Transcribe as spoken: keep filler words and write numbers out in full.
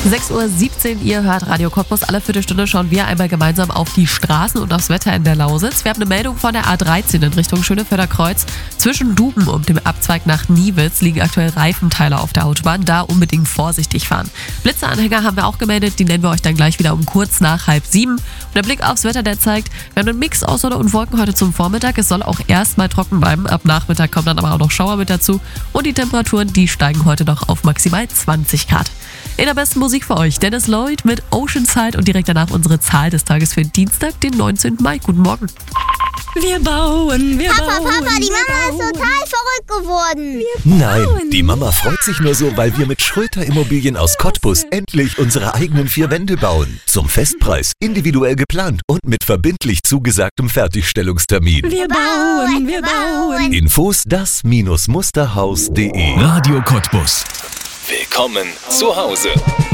sechs Uhr siebzehn, ihr hört Radio Cottbus. Alle Viertelstunde schauen wir einmal gemeinsam auf die Straßen und aufs Wetter in der Lausitz. Wir haben eine Meldung von der A dreizehn in Richtung Schöneförder Kreuz. Zwischen Duben und dem Abzweig nach Niewitz liegen aktuell Reifenteile auf der Autobahn. Da unbedingt vorsichtig fahren. Blitzeanhänger haben wir auch gemeldet. Die nennen wir euch dann gleich wieder um kurz nach halb sieben. Und der Blick aufs Wetter, der zeigt, wir haben einen Mix aus Sonne und Wolken heute zum Vormittag. Es soll auch erstmal trocken bleiben. Ab Nachmittag kommen dann aber auch noch Schauer mit dazu. Und die Temperaturen, die steigen heute noch auf maximal zwanzig Grad. In der besten Musik für euch, Dennis Lloyd mit Oceanside und direkt danach unsere Zahl des Tages für Dienstag, den neunzehnten Mai. Guten Morgen. Wir bauen, wir Papa, bauen. Papa, die wir Mama bauen. ist total verrückt geworden. Nein, die Mama freut sich nur so, weil wir mit Schröter Immobilien aus Cottbus endlich unsere eigenen vier Wände bauen. Zum Festpreis, individuell geplant und mit verbindlich zugesagtem Fertigstellungstermin. Wir bauen, wir bauen. Infos das Musterhaus punkt de. Radio Cottbus. Willkommen zu Hause.